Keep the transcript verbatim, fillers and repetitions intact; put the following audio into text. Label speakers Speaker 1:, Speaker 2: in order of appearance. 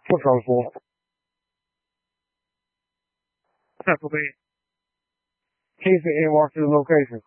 Speaker 1: What's wrong for? Pennsylvania. Casey ain't walked to the location.